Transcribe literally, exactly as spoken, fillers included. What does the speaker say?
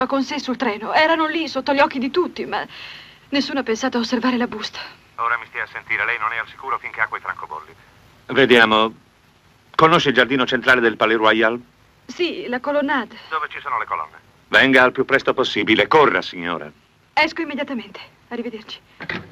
con sé sul treno. Erano lì, sotto gli occhi di tutti, ma nessuno ha pensato a osservare la busta. Ora mi stia a sentire, lei non è al sicuro finché ha quei francobolli. Vediamo. Conosce il giardino centrale del Palais Royal? Sì, la colonnade. Dove ci sono le colonne? Venga al più presto possibile. Corra, signora. Esco immediatamente. Arrivederci.